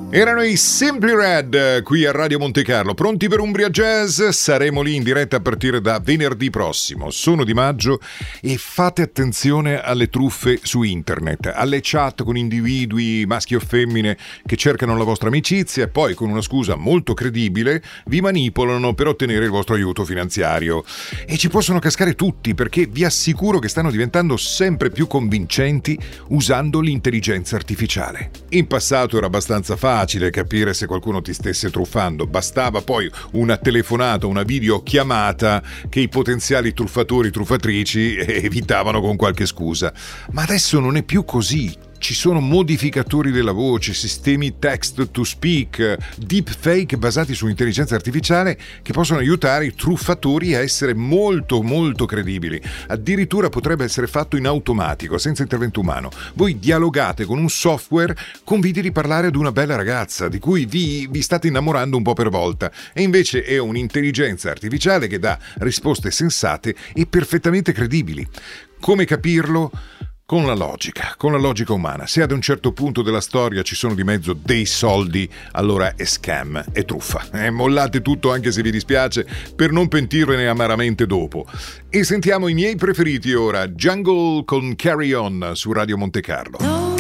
Erano i Simply Red qui a Radio Monte Carlo, pronti per Umbria Jazz? Saremo lì in diretta a partire da venerdì prossimo. Sono Di Maggio e fate attenzione alle truffe su internet, alle chat con individui maschi o femmine che cercano la vostra amicizia e poi con una scusa molto credibile vi manipolano per ottenere il vostro aiuto finanziario. E ci possono cascare tutti, perché vi assicuro che stanno diventando sempre più convincenti usando l'intelligenza artificiale. In passato era abbastanza facile capire se qualcuno ti stesse truffando, bastava poi una telefonata, una videochiamata che i potenziali truffatori, truffatrici evitavano con qualche scusa. Ma adesso non è più così. Ci sono modificatori della voce, sistemi text to speak, deepfake basati su intelligenza artificiale che possono aiutare i truffatori a essere molto molto credibili. Addirittura potrebbe essere fatto in automatico, senza intervento umano. Voi dialogate con un software, convidi di parlare ad una bella ragazza di cui vi state innamorando un po' per volta, e invece è un'intelligenza artificiale che dà risposte sensate e perfettamente credibili. Come capirlo? Con la logica umana. Se ad un certo punto della storia ci sono di mezzo dei soldi, allora è scam, è truffa. Mollate tutto, anche se vi dispiace, per non pentirvene amaramente dopo. E sentiamo i miei preferiti ora, Jungle con Carry On su Radio Monte Carlo.